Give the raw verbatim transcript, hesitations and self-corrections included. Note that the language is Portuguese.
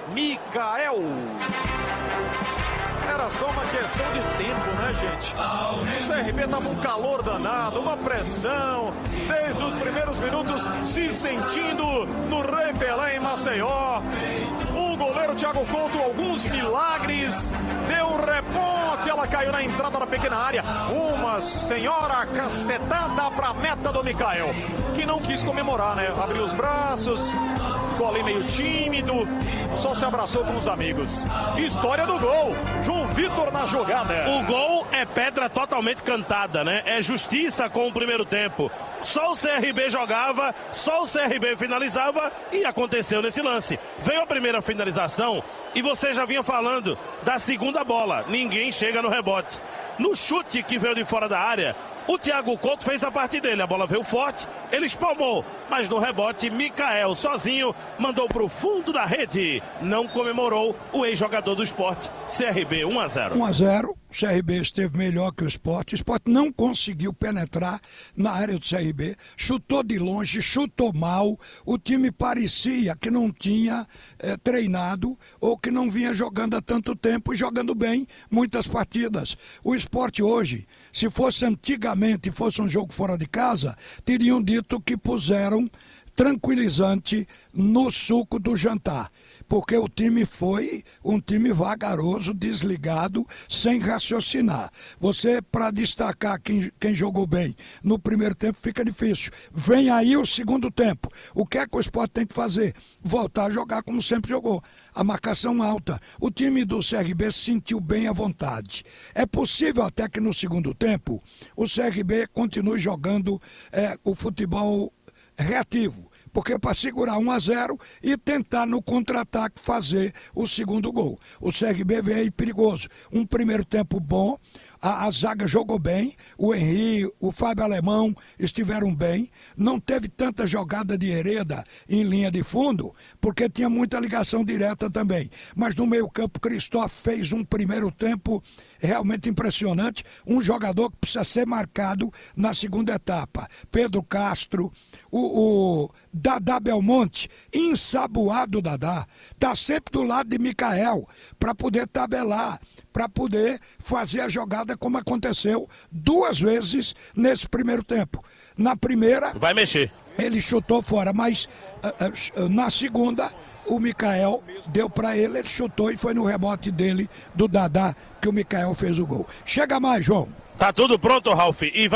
Mikael. Era só uma questão de tempo, né, gente? O C R B tava um calor danado, uma pressão, desde os primeiros minutos se sentindo no Rei Pelé em Maceió. O goleiro Thiago Couto, alguns milagres, deu um reponte, ela caiu na entrada da pequena área. Uma senhora cacetada para a meta do Mikael, que não quis comemorar, né? Abriu os braços, ficou ali meio tímido, só se abraçou com os amigos. História do gol, João Vitor na jogada. O gol é pedra totalmente cantada, né? É justiça com o primeiro tempo. Só o C R B jogava, só o C R B finalizava e aconteceu nesse lance. Veio a primeira finalização e você já vinha falando da segunda bola. Ninguém chega no rebote. No chute que veio de fora da área, o Thiago Couto fez a parte dele, a bola veio forte, ele espalmou, mas no rebote, Mikael sozinho mandou para o fundo da rede. Não comemorou o ex-jogador do Sport, C R B um a zero. um a zero, o C R B esteve melhor que o Sport, o Sport não conseguiu penetrar na área do C R B, chutou de longe, chutou mal, o time parecia que não tinha é, treinado ou que não vinha jogando há tanto tempo e jogando bem muitas partidas. O Sport hoje, se fosse antigamente e fosse um jogo fora de casa, teriam dito que puseram tranquilizante no suco do jantar, porque o time foi um time vagaroso, desligado, sem raciocinar. Você, para destacar quem, quem jogou bem no primeiro tempo, fica difícil. Vem aí o segundo tempo. O que é que o Sport tem que fazer? Voltar a jogar como sempre jogou. A marcação alta. O time do C R B se sentiu bem à vontade. É possível até que no segundo tempo o C R B continue jogando é, o futebol reativo, porque para segurar um a zero e tentar no contra-ataque fazer o segundo gol. O C R B vem aí perigoso. Um primeiro tempo bom, a, a zaga jogou bem, o Henry, o Fábio Alemão estiveram bem, não teve tanta jogada de Hereda em linha de fundo, porque tinha muita ligação direta também. Mas no meio campo, Cristóvão fez um primeiro tempo realmente impressionante, um jogador que precisa ser marcado na segunda etapa. Pedro Castro, o, o Dadá Belmonte, ensaboado Dadá, está sempre do lado de Mikael, para poder tabelar, para poder fazer a jogada como aconteceu duas vezes nesse primeiro tempo. Na primeira, vai mexer. Ele chutou fora, mas uh, uh, na segunda, o Mikael deu para ele, ele chutou e foi no rebote dele, do Dadá, que o Mikael fez o gol. Chega mais, João. Tá tudo pronto, Ralf. E vai